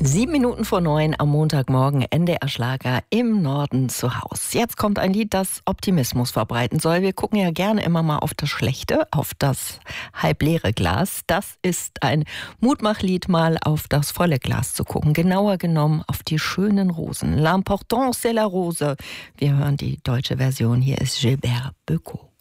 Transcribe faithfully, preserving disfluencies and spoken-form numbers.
Sieben Minuten vor neun am Montagmorgen, N D R-Schlager im Norden zu Haus. Jetzt kommt ein Lied, das Optimismus verbreiten soll. Wir gucken ja gerne immer mal auf das Schlechte, auf das halbleere Glas. Das ist ein Mutmachlied, mal auf das volle Glas zu gucken. Genauer genommen auf die schönen Rosen. L'important c'est la rose. Wir hören die deutsche Version. Hier ist Gilbert Bécaud.